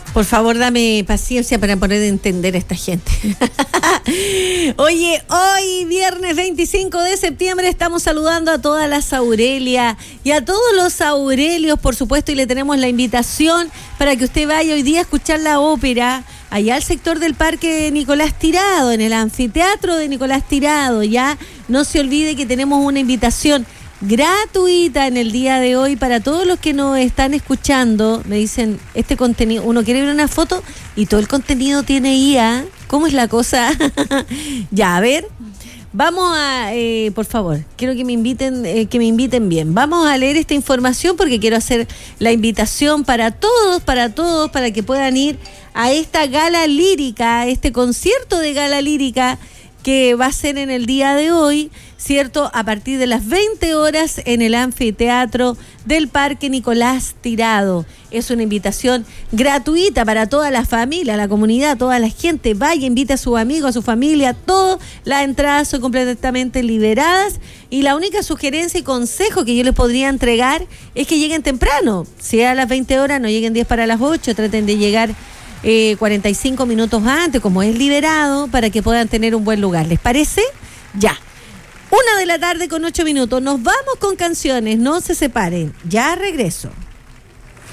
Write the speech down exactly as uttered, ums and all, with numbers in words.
Por favor, dame paciencia para poder entender a esta gente. Oye, hoy, viernes veinticinco de septiembre, estamos saludando a todas las Aurelia y a todos los Aurelios, por supuesto, y le tenemos la invitación para que usted vaya hoy día a escuchar la ópera allá al sector del Parque Nicolás Tirado, en el anfiteatro de Nicolás Tirado. Ya no se olvide que tenemos una invitación gratuita en el día de hoy para todos los que nos están escuchando. Me dicen, este contenido, uno quiere ver una foto y todo el contenido tiene I A. ¿Cómo es la cosa? Ya, a ver, vamos a, eh, por favor, quiero que me inviten, eh, que me inviten bien. Vamos a leer esta información porque quiero hacer la invitación para todos, para todos, para que puedan ir a esta gala lírica, a este concierto de gala lírica que va a ser en el día de hoy, ¿cierto? A partir de las veinte horas en el anfiteatro del Parque Nicolás Tirado. Es una invitación gratuita para toda la familia, la comunidad, toda la gente. Vaya, invite a sus amigos, a su familia, todo. Las entradas son completamente liberadas y la única sugerencia y consejo que yo les podría entregar es que lleguen temprano. Si es a las veinte horas, no lleguen diez para las ocho, traten de llegar Eh, cuarenta y cinco minutos antes, como es liberado, para que puedan tener un buen lugar. ¿Les parece? Ya. Una de la tarde con ocho minutos. Nos vamos con canciones, no se separen. Ya regreso.